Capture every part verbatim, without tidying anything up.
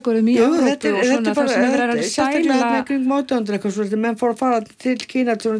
í Jú, Evrópu þetta er, og svona þetta er bara, það sem er verið að sérstaklega sæla með kring mótöndur eitthvað svo, menn fór að fara til Kína til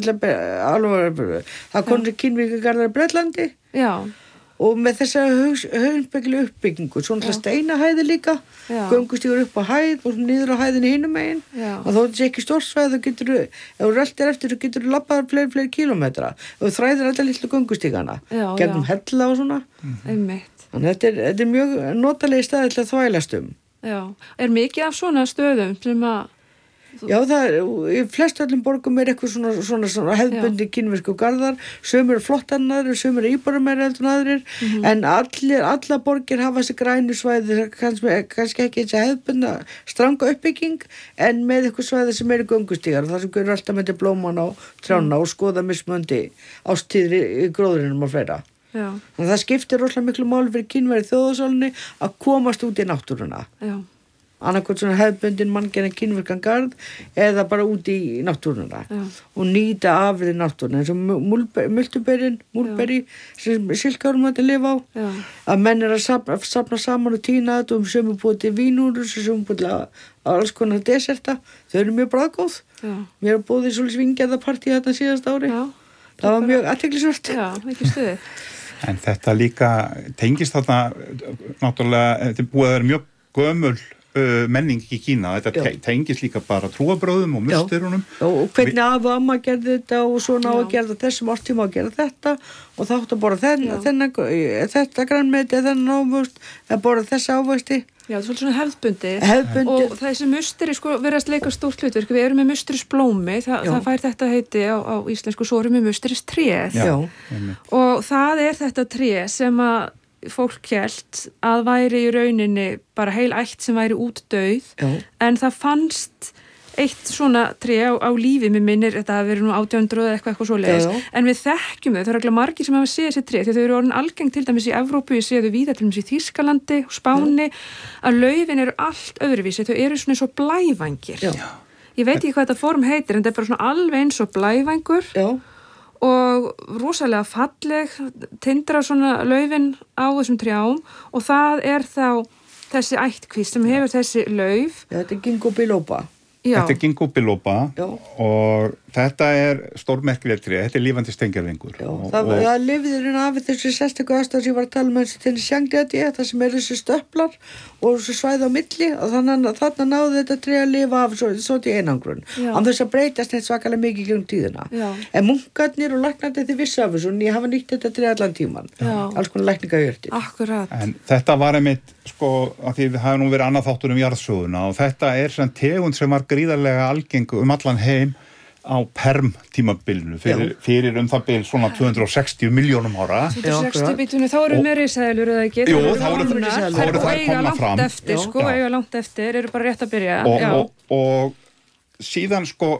alveg, það kom til kínvíkugarðar í Bretlandi Já. og með þessa höfnspegli uppbyggingu, svona steinahæði líka, göngustígur upp á hæð og niður á hæðinni hinum megin og þó þetta sé ekki stórsvæð, þá getur ef þú röltir eftir, þá getur þú labbað fleiri, fleiri kílómetra og þú þræðir alla litlu göngustígana, gegnum hella og svona. Einmitt. Þannig þetta er, þetta er mjög notalegi staði til að þvælast um. Já, er mikið af svona stöðum sem að... Já, það er, í flest öllum borgum er eitthvað svona, svona, svona hefðbundi kínversku garðar, sömur er flottar en aðrir, sömur er íbúðarmeiri heldur en aðrir, mm-hmm. en allir, alla borgir hafa þessi grænu svæði, kannski, kannski ekki þessi hefðbunda stranga uppbygging, en með eitthvað svæði sem eru göngustígar, þar sem görur alltaf með blóman á trjána mm. og skoða mismöndi ástíðri í gróðurinnum og fleira. Já. Þannig að það skiptir rosalega miklu máli fyrir kínverið þjóðasálinni að komast út í náttúruna. Já. Annarkvæmt svona hefðbundin manngerðan kínverkan garð eða bara út í náttúruna. Já. Og nýta afrið náttúruna eins og multuberin, múlberi sem silkarum þetta lifa á. Já. Að menn er að safna, safna saman og tína þetta um sömu búið til vínúr sem búið til alls konar deserta. Þau eru mjög bragðgóð. Já. Mér er búið í svolítið svingjaðarpartí þetta síðast ári. Já. Það var mjög athyglisvert. Já, ekki stuði. En þetta líka tengist þarna, náttúrulega, þetta er búið að vera mjög gömul uh, menning í Kína. Þetta te- tengist líka bara trúarbröðum og musturunum. Já, og hvernig afi og amma gerði þetta og svona á að gera þessum ástíma að gera þetta og þá áttu að borða þennan, þennan, þetta grænmeti, þennan ávöxt, að borða þessa ávöxti. Já, það er svolítið svona hefðbundi. Hefðbundi. Og þessi musteri sko verðast leika stórt hlutverk. Við erum með musterisblómi, Þa, það fær þetta heiti á, á íslensku, svo erum við musteristréð. Já. Og það er þetta tré sem að fólk hélt að væri í rauninni bara heil ætt sem væri útdauð, Já. En það fannst eitt svona tré á, á lífi með minnir, þetta hafi verið nú átján hundruð eða eitthvað, eitthvað svoleiðis, já, já. En við þekkjum þau, það eru ekki margir sem hafa séð þessi tré, því þau eru orðin algeng til dæmis í Evrópu, ég séð þau víða til dæmis í Þýskalandi og Spáni, já. Að laufin eru allt öðruvísi, þau eru svona eins og blævængir. Já. Ég veit ekki hvað þetta form heitir, en þetta er bara svona alveg eins og blævængur, já. Og rosalega falleg, tindra svona laufin á þessum trjám og það er þá þessi ættkvísl sem hefur þessi lauf. Já, þetta er ginkgo biloba. Já. Þetta er ginkgo biloba og þetta er stórmerkilegt tré, þetta er lífandi steingervingur. Já, og, það, og... það lifir hérna af þessu sérstöku aðstæð sem ég var að tala um þessi til sjangdæti, það sem er þessi stöplar og þessu svæði á milli og þannig að þarna náði þetta tré að lifa af svo, svo til einangrun. Án þess að breytast þetta svakalega mikið gegnum tíðina. Já. En munkarnir og læknarnir þið vissu af þessu og ég hafa nýtt þetta tré allan tíman. Já. Alls konar lækningajurtir. Akkurat. En þetta var einmitt, sko, að því það hafa nú verið annað þáttur um jarðsöguna og þetta er sem tegund sem var gríðarlega algeng um allan heim á perm tímabilinu fyrir, fyrir um það bil svona tvö hundruð sextíu milljónum ára. tvö hundruð sextíu bitunni, þá eru með risaeðlur eða ekki? Jú, þá eru það komna fram. Eftir, sko, eiga langt eftir, eru bara rétt að byrja. Og, og, og síðan sko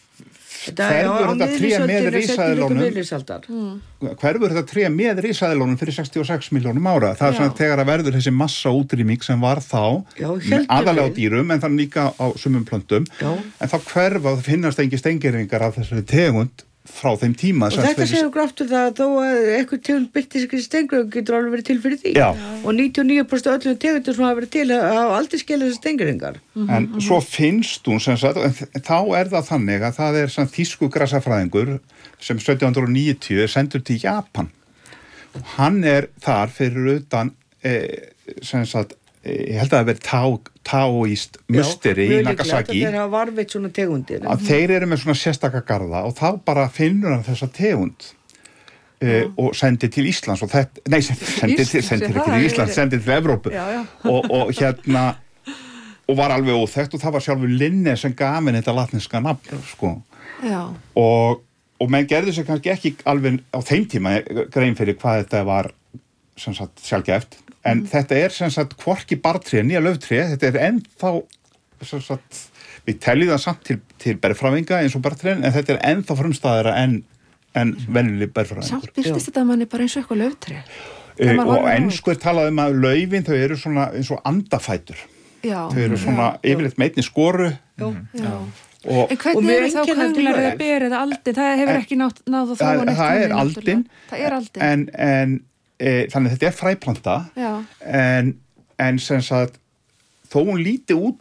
hverfur þetta tré með risaeðlunum hverfur þetta tré með risaeðlunum fyrir sextíu og sex milljónum ára. Það er svona þegar að verður þessi massa útrýming sem var þá aðalega á dýrum en þannig líka á sumum plöntum. Já. En þá hverfa það finnast engin steingervingar af þessari tegund frá þeim tíma. Og þetta séu graftur það að þó að eitthvað tegund byrtist ekki steingervingar getur alveg verið til fyrir því. Já. Og níutíu og níu prósent öllum tegundur sem hafa verið til hafa aldrei skilað þessi steingervingar. Mm-hmm. En svo finnst hún sem sagt, en þá er það þannig að það er þýsku grasafræðingur sem sautján hundruð níutíu er sendur til Japan. Og hann er þar fyrir utan eh, sem sagt ég held að það verið tá, táíst musteri í Nagasaki. Já, þeir hafa varveitt svona tegundir. Að þeir eru með svona sérstaka garða og þá bara finnur hann þessa tegund uh, og sendi til Íslands og þetta, nei, sendi til, sendi ekki til Íslands, sendi til Evrópu já, já. og, og hérna og var alveg óþekkt og það var sjálfur Linné sem gaf henni þetta latneska nafn, sko. Já. Og, og menn gerðu sig kannski ekki alveg á þeim tíma grein fyrir hvað þetta var sem sagt sjálfgæft. En mm. þetta er sem sagt hvorki bartré, nýja lauftré, þetta er ennþá, sem sagt, við teljum það samt til, til bergfræðinga eins og bartré, en þetta er ennþá frumstæðara en, en venjuleg bergfræðingur. Samt byrstist þetta manni bara eins og eitthvað lauftré. Uh, og ensku er talað um að laufin, þau eru svona eins og andafætur. Já. Þau eru svona já, yfirleitt með einni skoru. Já. Já. Og, en hvernig eru þá könglar eða ber eða aldin? Það hefur ekki nátt náð að þróa neitt. Það er aldin. Það er aldin. En, en E, þannig að þetta er fræplanta en, en sem sagt þó hún líti út